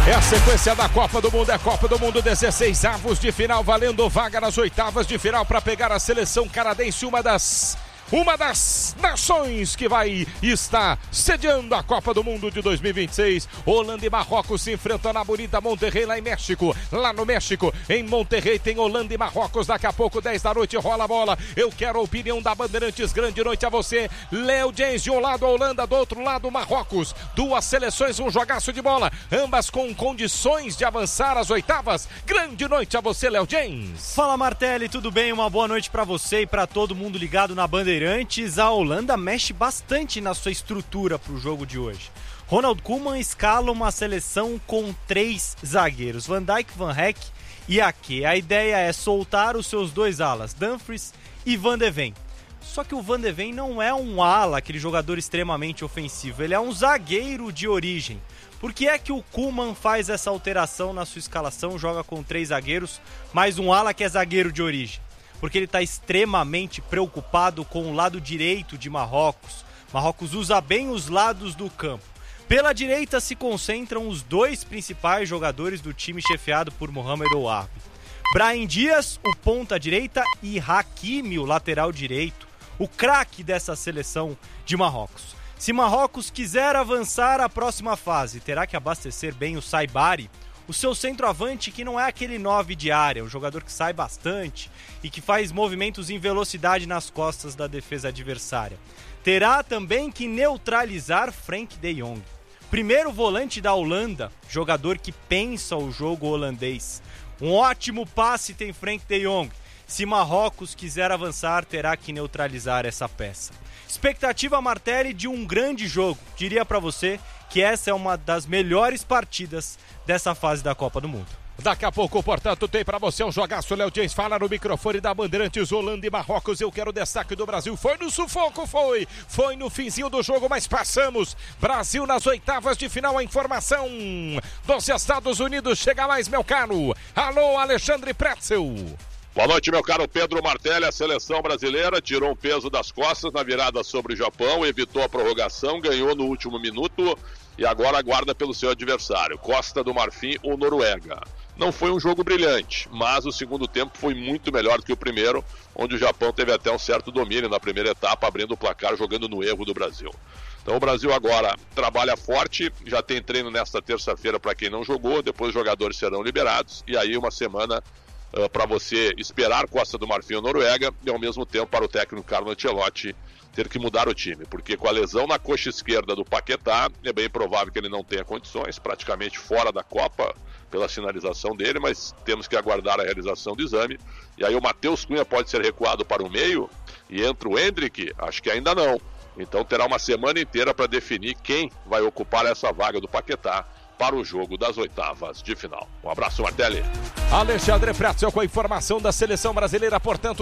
É a sequência da Copa do Mundo, é a Copa do Mundo 16 avos de final, valendo vaga nas oitavas de final para pegar a seleção canadense, uma das nações que vai estar sediando a Copa do Mundo de 2026. Holanda e Marrocos se enfrentam na bonita Monterrey, lá em México. Lá no México, em Monterrey, tem Holanda e Marrocos. Daqui a pouco, 10 da noite, rola a bola. Eu quero a opinião da Bandeirantes. Grande noite a você, Léo James. De um lado a Holanda, do outro lado Marrocos. Duas seleções, um jogaço de bola, ambas com condições de avançar às oitavas. Grande noite a você, Léo James. Fala, Martelli, tudo bem? Uma boa noite pra você e pra todo mundo ligado na Bandeirantes. A Holanda mexe bastante na sua estrutura para o jogo de hoje. Ronald Koeman escala uma seleção com 3 zagueiros, Van Dijk, Van Heck e Ake. A ideia é soltar os seus 2 alas, Dumfries e Van de Ven. Só que o Van de Ven não é um ala, aquele jogador extremamente ofensivo, ele é um zagueiro de origem. Por que é que o Koeman faz essa alteração na sua escalação, joga com 3 zagueiros, mais um ala que é zagueiro de origem? Porque ele está extremamente preocupado com o lado direito de Marrocos. Marrocos usa bem os lados do campo. Pela direita se concentram os 2 principais jogadores do time chefiado por Mohamed Ouabi. Brahim Dias, o ponta direita, e Hakimi, o lateral direito, o craque dessa seleção de Marrocos. Se Marrocos quiser avançar à próxima fase, terá que abastecer bem o Saibari, o seu centroavante, que não é aquele 9 de área, um jogador que sai bastante e que faz movimentos em velocidade nas costas da defesa adversária. Terá também que neutralizar Frenkie de Jong, primeiro volante da Holanda, jogador que pensa o jogo holandês. Um ótimo passe tem Frenkie de Jong. Se Marrocos quiser avançar, terá que neutralizar essa peça. Expectativa, Martelli, de um grande jogo. Diria pra você que essa é uma das melhores partidas dessa fase da Copa do Mundo. Daqui a pouco, portanto, tem pra você um jogaço. Léo James fala no microfone da Bandeirantes. Holanda e Marrocos, eu quero o destaque do Brasil. Foi no sufoco, foi no finzinho do jogo, mas passamos. Brasil nas oitavas de final. A informação dos Estados Unidos. Chega mais, meu caro. Alô, Alexandre Pretzel. Boa noite, meu caro Pedro Martelli. A seleção brasileira tirou um peso das costas na virada sobre o Japão, evitou a prorrogação, ganhou no último minuto e agora aguarda pelo seu adversário, Costa do Marfim ou Noruega. Não foi um jogo brilhante, mas o segundo tempo foi muito melhor do que o primeiro, onde o Japão teve até um certo domínio na primeira etapa, abrindo o placar, jogando no erro do Brasil. Então o Brasil agora trabalha forte, já tem treino nesta terça-feira para quem não jogou, depois os jogadores serão liberados e aí uma semana para você esperar Costa do Marfim ou Noruega e ao mesmo tempo para o técnico Carlo Ancelotti ter que mudar o time, porque com a lesão na coxa esquerda do Paquetá é bem provável que ele não tenha condições, praticamente fora da Copa pela sinalização dele, mas temos que aguardar a realização do exame. E aí o Matheus Cunha pode ser recuado para o meio e entra o Endrick, acho que ainda não. Então terá uma semana inteira para definir quem vai ocupar essa vaga do Paquetá para o jogo das oitavas de final. Um abraço, Martelli. Alexandre Pretzel com a informação da seleção brasileira, portanto,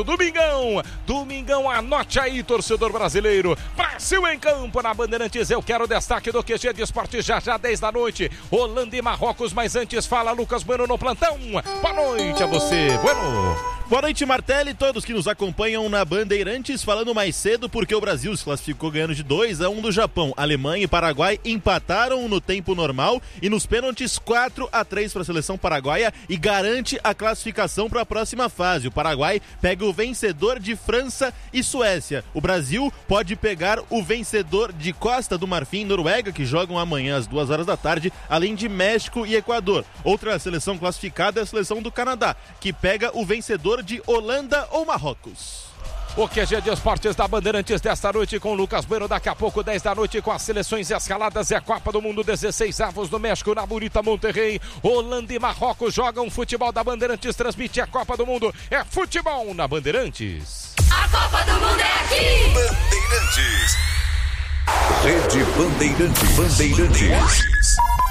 domingão, anote aí, torcedor brasileiro. Brasil em campo na Bandeirantes, eu quero o destaque do QG de Esporte já 10 da noite, Holanda e Marrocos, mas antes fala Lucas Bueno no plantão. Boa noite a você, Bueno. Boa noite, Martelli, todos que nos acompanham na Bandeirantes, falando mais cedo porque o Brasil se classificou ganhando de 2-1 do Japão. Alemanha e Paraguai empataram no tempo normal e nos pênaltis 4-3 para a seleção paraguaia e garante a classificação para a próxima fase. O Paraguai pega o vencedor de França e Suécia. O Brasil pode pegar o vencedor de Costa do Marfim e Noruega, que jogam amanhã às 2 da tarde, além de México e Equador. Outra seleção classificada é a seleção do Canadá, que pega o vencedor de Holanda ou Marrocos. O QG de Esportes da Bandeirantes desta noite com Lucas Bueno, daqui a pouco 10 da noite com as seleções escaladas. É a Copa do Mundo 16 avos no México, na bonita Monterrey. Holanda e Marrocos jogam futebol da Bandeirantes, transmite a Copa do Mundo. É futebol na Bandeirantes. A Copa do Mundo é aqui! Bandeirantes. Rede Bandeirantes.